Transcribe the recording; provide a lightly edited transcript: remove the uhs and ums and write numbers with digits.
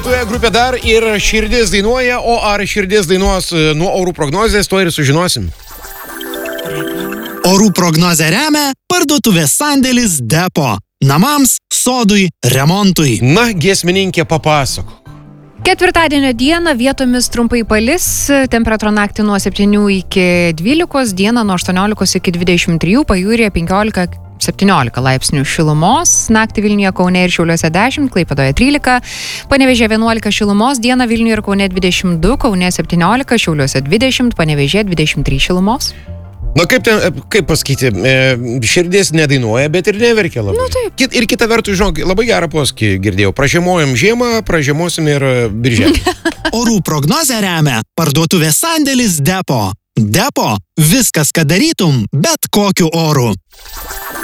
Grupė dar ir širdis dainuoja, o ar širdis dainuos nuo orų prognozės, to ir sužinosim. Orų prognozę remia parduotuvės sandėlis Depo. Namams, sodui, remontui. Na, giesmininkė, papasako. Ketvirtadienio dieną vietomis trumpai palis, temperatūra naktį nuo 7 iki 12, dieną nuo 18 iki 23, pajūryje 15-17 laipsnių šilumos, naktį Vilniuje, Kaune ir Šiauliuose 10, Klaipėdoje 13, Panevėžyje 11 šilumos, dieną Vilniuje ir Kaune 22, Kaune 17, Šiauliuose 20, Panevėžyje 23 šilumos. Na, kaip pasakyti, širdis nedainuoja, bet ir neverkia labai. Nu, taip. Ir kita vertus, žinok, labai gerą posakį girdėjau. Pražiemojam žiemą, pražiemosim ir birželį. Orų prognozę remia parduotuvės sandėlis Depo. Depo – viskas, ką darytum, bet kokiu oru.